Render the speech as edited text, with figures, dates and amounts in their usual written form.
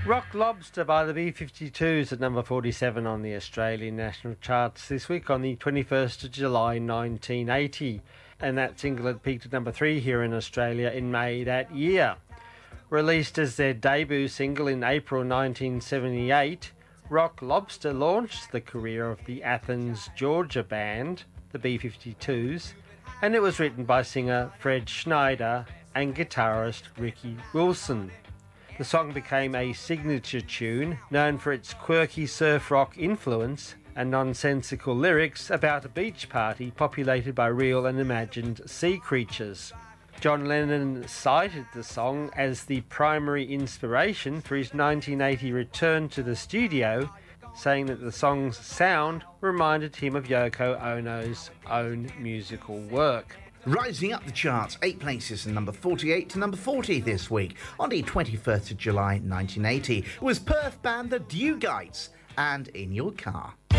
Rock Lobster by the B-52s at number 47 on the Australian national charts this week on the 21st of July 1980. And that single had peaked at number 3 here in Australia in May that year. Released as their debut single in April 1978, Rock Lobster launched the career of the Athens, Georgia band, the B-52s, and it was written by singer Fred Schneider and guitarist Ricky Wilson. The song became a signature tune, known for its quirky surf rock influence and nonsensical lyrics about a beach party populated by real and imagined sea creatures. John Lennon cited the song as the primary inspiration for his 1980 return to the studio, saying that the song's sound reminded him of Yoko Ono's own musical work. Rising up the charts, 8 places from number 48 to number 40 this week, on the 21st of July 1980, was Perth band The Dewgites and In Your Car.